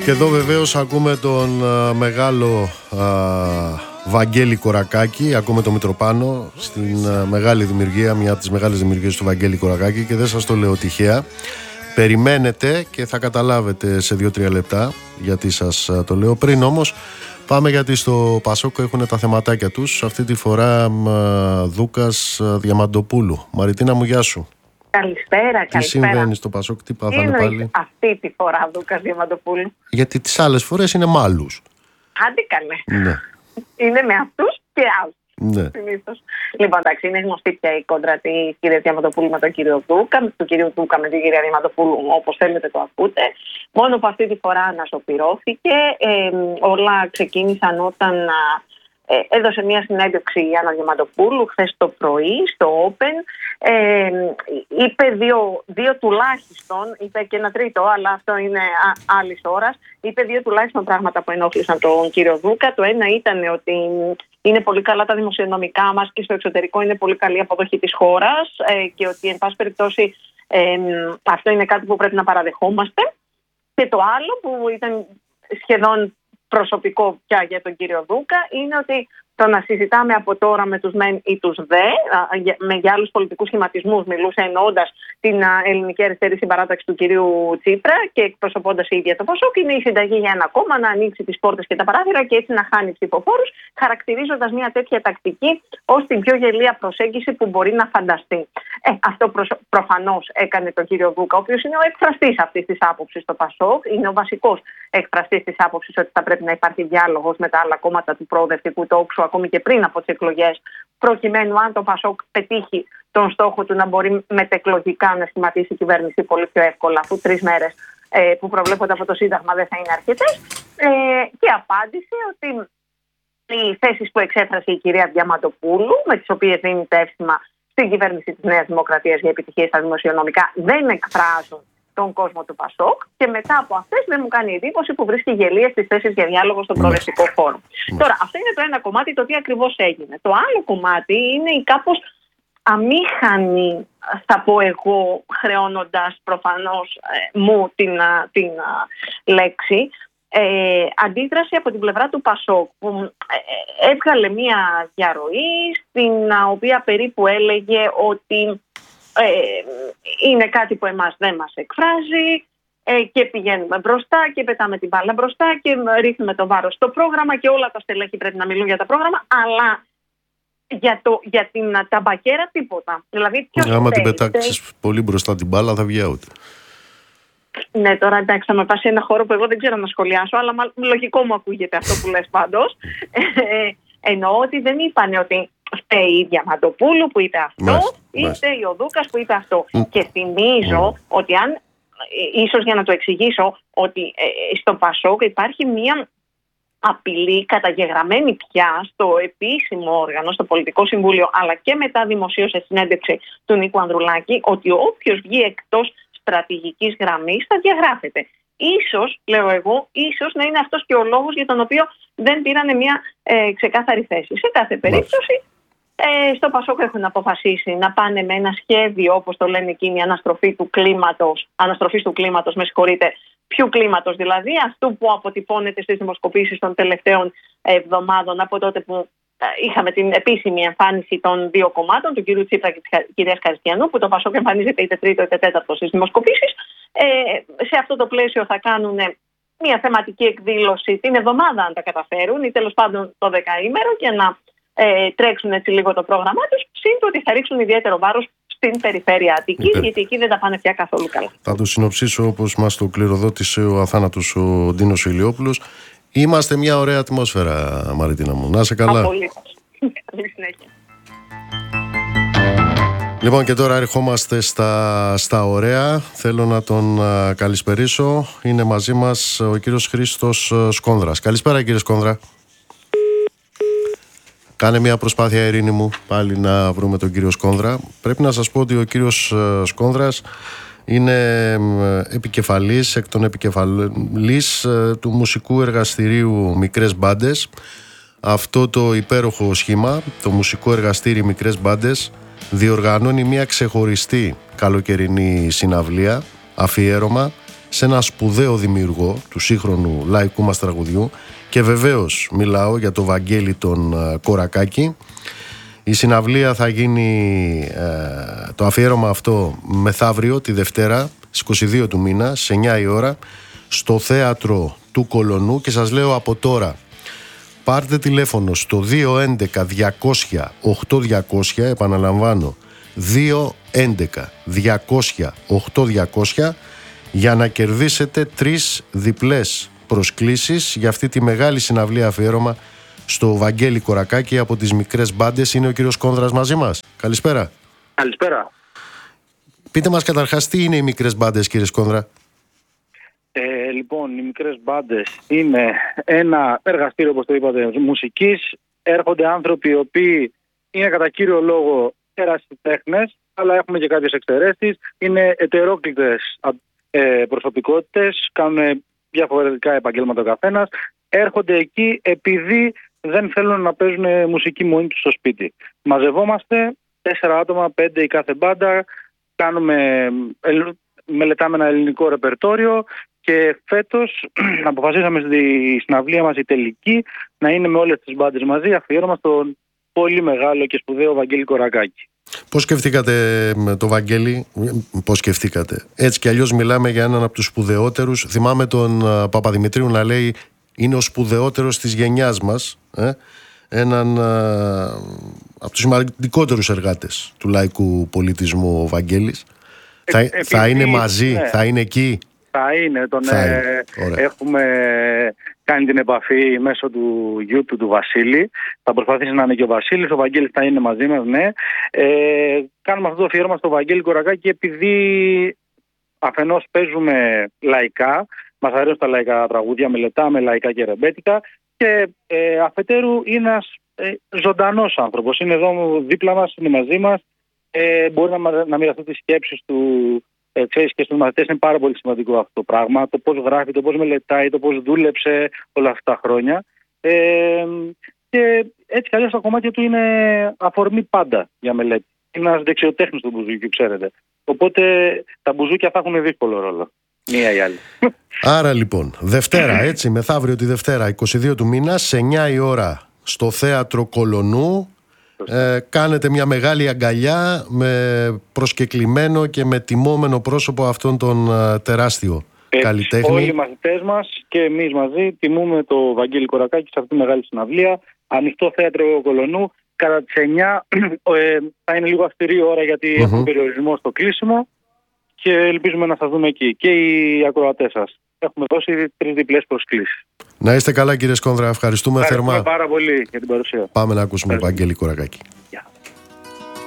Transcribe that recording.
Και εδώ βεβαίως ακούμε τον μεγάλο Βαγγέλη Κορακάκη, ακούμε τον Μητροπάνο στην μεγάλη δημιουργία, μια από τις μεγάλες δημιουργίες του Βαγγέλη Κορακάκη, και δεν σας το λέω τυχαία. Περιμένετε και θα καταλάβετε σε 2-3 λεπτά γιατί σας το λέω. Πριν όμως πάμε, γιατί στο Πασόκ έχουν τα θεματάκια τους. Αυτή τη φορά Δούκας Διαμαντοπούλου. Μαριτίνα μου, γεια σου. Καλησπέρα. Τι συμβαίνει στο Πασόκ, τι πάθανε πάλι? Αυτή τη φορά Δούκας Διαμαντοπούλου. Γιατί τις άλλες φορές είναι με άλλους. Άντε καλέ. Ναι. Είναι με αυτούς και άλλους. Ναι. Συνήθως. Λοιπόν, εντάξει, είναι γνωστή πια η κόντρα της κυρίας Διαμαντοπούλου με τον κύριο Δούκα, του κυρίου Δούκα με την κυρία Διαμαντοπούλου, όπως θέλετε το ακούτε. Μόνο που αυτή τη φορά ανασωπηρώθηκε. Όλα ξεκίνησαν όταν έδωσε μια συνέντευξη η Άννα Διαμαντοπούλου χθες το πρωί στο Open. Είπε δύο τουλάχιστον, είπε και ένα τρίτο, αλλά αυτό είναι άλλης ώρας. Είπε δύο τουλάχιστον πράγματα που ενόχλησαν τον κύριο Δούκα. Το ένα ήταν ότι είναι πολύ καλά τα δημοσιονομικά μας και στο εξωτερικό είναι πολύ καλή αποδοχή της χώρας, και ότι εν πάση περιπτώσει αυτό είναι κάτι που πρέπει να παραδεχόμαστε. Και το άλλο που ήταν σχεδόν προσωπικό πια για τον κύριο Δούκα είναι ότι το να συζητάμε από τώρα με τους μεν ή τους δε, για άλλους πολιτικούς σχηματισμούς μιλούσε, εννοώντας την ελληνική αριστερή συμπαράταξη του κυρίου Τσίπρα και εκπροσωπώντας η ίδια το Πασόκ, είναι η συνταγή για ένα κόμμα να ανοίξει τις πόρτες και τα παράθυρα και έτσι να χάνει ψηφοφόρους, χαρακτηρίζοντας μια τέτοια τακτική ως την πιο γελία προσέγγιση που μπορεί να φανταστεί. Αυτό προφανώς έκανε τον κύριο Δούκα, ο οποίος είναι ο εκφραστής αυτής της άποψης στο Πασόκ, είναι ο βασικός εκφραστής της άποψης ότι θα πρέπει να υπάρχει διάλογος με τα άλλα κόμματα του προοδευτικού τόξου, ακόμη και πριν από τις εκλογές, προκειμένου αν το Πασόκ πετύχει τον στόχο του να μπορεί μετεκλογικά να σχηματίσει κυβέρνηση πολύ πιο εύκολα, αφού 3 μέρες που προβλέπονται από το Σύνταγμα δεν θα είναι αρκετές. Και απάντησε ότι οι θέσεις που εξέφρασε η κυρία Διαμαντοπούλου, με τις οποίες δίνει τεύσιμα στην κυβέρνηση της Νέας Δημοκρατίας για επιτυχίες στα δημοσιονομικά, δεν εκφράζουν τον κόσμο του Πασόκ, και μετά από αυτές δεν μου κάνει εντύπωση που βρίσκει γελίες στις θέσεις για διάλογο στον προοδευτικό χώρο. Τώρα, αυτό είναι το ένα κομμάτι, το τι ακριβώς έγινε. Το άλλο κομμάτι είναι η κάπως αμήχανη, θα πω εγώ, χρεώνοντας προφανώς μου την λέξη, αντίδραση από την πλευρά του Πασόκ, που έβγαλε μια διαρροή στην οποία περίπου έλεγε ότι είναι κάτι που εμάς δεν μας εκφράζει, και πηγαίνουμε μπροστά και πετάμε την μπάλα μπροστά και ρίχνουμε το βάρος στο πρόγραμμα και όλα τα στελέχη πρέπει να μιλούν για τα πρόγραμμα, αλλά για την ταμπακέρα τίποτα. Δηλαδή, άμα την πετάξεις πολύ μπροστά την μπάλα θα βγει out. Ναι, τώρα εντάξει, θα με πάει σε ένα χώρο που εγώ δεν ξέρω να σχολιάσω, αλλά λογικό μου ακούγεται αυτό που λες πάντως. Εννοώ ότι δεν είπανε ότι φταίει η Διαμαντοπούλου που είπε αυτό, ή φταίει ο Δούκας που είπε αυτό. Και θυμίζω ότι ίσως για να το εξηγήσω, ότι στο Πασόκ υπάρχει μία απειλή καταγεγραμμένη πια στο επίσημο όργανο, στο Πολιτικό Συμβούλιο, αλλά και μετά δημοσίωσε συνέντευξη του Νίκου Ανδρουλάκη, ότι όποιος βγει εκτός στρατηγικής γραμμής θα διαγράφεται. Ίσως, λέω εγώ, ίσως να είναι αυτός και ο λόγος για τον οποίο δεν πήρανε μια ξεκάθαρη θέση. Σε κάθε περίπτωση, στο Πασόκ έχουν αποφασίσει να πάνε με ένα σχέδιο, όπως το λένε εκείνοι, αναστροφής του κλίματος, με συγχωρείτε, ποιου κλίματος δηλαδή, αυτού που αποτυπώνεται στις δημοσκοπήσεις των τελευταίων εβδομάδων, από τότε που είχαμε την επίσημη εμφάνιση των δύο κομμάτων, του κ. Τσίπρα και της κυρίας Καριστιανού, που το Πασόκ εμφανίζεται είτε τρίτο είτε τέταρτο στις δημοσκοπήσεις. Σε αυτό το πλαίσιο θα κάνουν μια θεματική εκδήλωση την εβδομάδα, αν τα καταφέρουν, ή τέλος πάντων το δεκαήμερο, και να τρέξουν έτσι λίγο το πρόγραμμά τους, συν το ότι θα ρίξουν ιδιαίτερο βάρος στην περιφέρεια Αττικής, γιατί εκεί δεν τα πάνε πια καθόλου καλά. Θα το συνοψίσω όπως μας το κληροδότησε ο αθάνατος ο Ντίνος Ηλιόπουλος. Είμαστε μια ωραία ατμόσφαιρα, Μαριτίνα μου. Να είσαι καλά. Απολύτως. Καλή συνέχεια. Λοιπόν, και τώρα ερχόμαστε στα ωραία. Θέλω να τον καλησπερίσω. Είναι μαζί μας ο κύριος Χρήστος Σκόνδρας. Καλησπέρα, κύριε Σκόνδρα. Κάνε μια προσπάθεια, Ειρήνη μου, πάλι να βρούμε τον κύριο Σκόνδρα. Πρέπει να σας πω ότι ο κύριος Σκόνδρας είναι επικεφαλής, εκ των επικεφαλής του μουσικού εργαστηρίου Μικρές Μπάντες. Αυτό το υπέροχο σχήμα, το μουσικό εργαστήρι Μικρές Μπάντες, διοργανώνει μια ξεχωριστή καλοκαιρινή συναυλία, αφιέρωμα σε ένα σπουδαίο δημιουργό του σύγχρονου λαϊκού μας τραγουδιού, και βεβαίως μιλάω για το Βαγγέλη τον Κορακάκη. Η συναυλία θα γίνει, το αφιέρωμα αυτό, μεθαύριο τη Δευτέρα στις 22 του μήνα σε 9 η ώρα στο Θέατρο του Κολονού, και σας λέω από τώρα, πάρτε τηλέφωνο στο 211 200 8200, επαναλαμβάνω 211 200 8200, για να κερδίσετε 3 διπλές προσκλήσεις για αυτή τη μεγάλη συναυλία αφιέρωμα στο Βαγγέλη Κορακάκη από τις μικρές μπάντες. Είναι ο κύριος Κόνδρας μαζί μας. Καλησπέρα. Καλησπέρα. Πείτε μας καταρχάς τι είναι οι μικρές μπάντες, κύριε Κόνδρα. Λοιπόν, οι μικρές μπάντες είναι ένα εργαστήριο, όπως το είπατε, μουσικής. Έρχονται άνθρωποι οι οποίοι είναι κατά κύριο λόγο ερασιτέχνες, αλλά έχουμε και κάποιες εξαιρέσεις. Είναι ετερόκλητες προσωπικότητες, κάνουν διαφορετικά επαγγέλματα ο καθένας. Έρχονται εκεί επειδή δεν θέλουν να παίζουν μουσική μόνοι τους στο σπίτι. Μαζευόμαστε 4 άτομα, 5 η κάθε μπάντα, μελετάμε ένα ελληνικό ρεπερτόριο, και φέτος αποφασίσαμε στη συναυλία μας η τελική να είναι με όλες τις μπάντες μαζί, αφιέρωμα στον πολύ μεγάλο και σπουδαίο Βαγγέλη Κορακάκη. Πώς σκεφτήκατε με το Βαγγέλη, πώς σκεφτήκατε? Έτσι κι αλλιώς μιλάμε για έναν από τους σπουδαιότερους. Θυμάμαι τον Παπαδημητρίου να λέει είναι ο σπουδαιότερος της γενιάς μας, έναν από τους σημαντικότερους εργάτες του λαϊκού πολιτισμού ο Βαγγέλης. Θα είναι μαζί, ναι. Θα είναι εκεί. Θα είναι, έχουμε κάνει την επαφή μέσω του YouTube του Βασίλη. Θα προσπαθήσει να είναι και ο Βασίλης, ο Βαγγέλης θα είναι μαζί μας, ναι. Κάνουμε αυτό το αφιέρωμα στο Βαγγέλη Κορακάκη επειδή αφενός παίζουμε λαϊκά, μας αρέσουν τα λαϊκά τραγούδια, μελετάμε λαϊκά και ρεμπέτικα, και αφετέρου είναι ένας ζωντανός άνθρωπος. Είναι εδώ δίπλα μας, είναι μαζί μας, μπορεί να μοιραστεί τις σκέψεις του. Ξέρεις, και στους μαθητές είναι πάρα πολύ σημαντικό αυτό το πράγμα. Το πώς γράφει, το πώς μελετάει, το πώς δούλεψε όλα αυτά τα χρόνια. Και έτσι κι αλλιώς τα κομμάτια του είναι αφορμή πάντα για μελέτη. Είναι ένας δεξιοτέχνης του μπουζούκιου, ξέρετε. Οπότε τα μπουζούκια θα έχουν δύσκολο ρόλο. Μία ή άλλη. Άρα λοιπόν, Δευτέρα, έτσι, μεθαύριο τη Δευτέρα, 22 του μήνα, σε 9 η ώρα στο Θέατρο Κολονού. Κάνετε μια μεγάλη αγκαλιά με προσκεκλημένο και με τιμόμενο πρόσωπο αυτόν τον τεράστιο καλλιτέχνη. Όλοι οι μαθητές μας και εμείς μαζί τιμούμε το Βαγγέλη Κορακάκη σε αυτή τη μεγάλη συναυλία. Ανοιχτό Θέατρο Κολονού. Κατά τις 9 θα είναι λίγο αυστηρή ώρα γιατί έχουμε περιορισμό στο κλείσιμο, και ελπίζουμε να σας δούμε εκεί. Και οι ακροατές σας. Έχουμε δώσει 3 διπλές προσκλήσεις. Να είστε καλά, κύριε Σκόνδρα. Ευχαριστούμε θερμά. Πάρα πολύ για την παρουσία. Πάμε να ακούσουμε Βαγγέλη Κορακάκη.